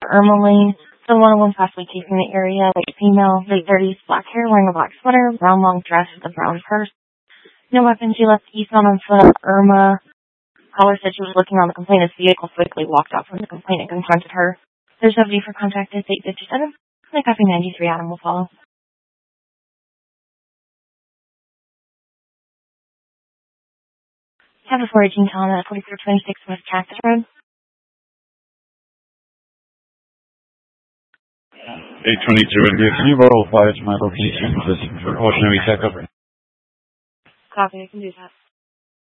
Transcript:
Irma Lane. So one of them possibly taking the area, like female, late 30s, black hair, wearing a black sweater, brown long dress with a brown purse. No weapon. She left eastbound on foot. Irma. Caller said she was looking on the complainant's vehicle, quickly walked out from the complainant, confronted her. There's nobody for contact is 857. My copy 93 Adam will follow. Have a 418 Tom at 4326 West Cactus Road. 822, can you verify it's my location for cautionary checkup? Copy, I can do that.